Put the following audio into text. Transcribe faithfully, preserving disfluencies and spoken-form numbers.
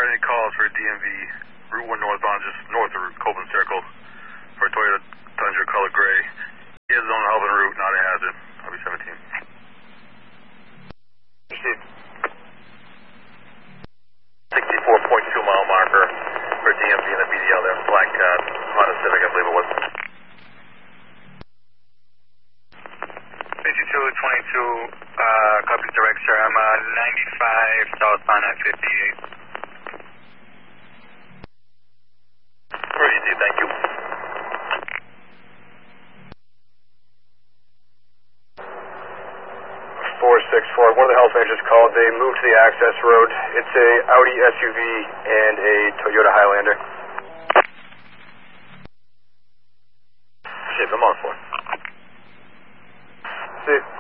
got any calls for D M V, Route one northbound, just north of Copeland Circle, for a Toyota Tundra color gray. He is on the Helvin route, not a hazard. I'll be seventeen. Proceed. sixty-four point two mile marker for D M V and a B D L there, black uh, Honda Civic, I believe it was. fifty-two twenty-two, uh, copies direct, sir. I'm uh, ninety-five southbound at fifty-eight. Pretty easy, thank you. four six four, one of the health managers called. They moved to the access road. It's a Audi S U V and a Toyota Highlander. Shit, I'm on for it. See.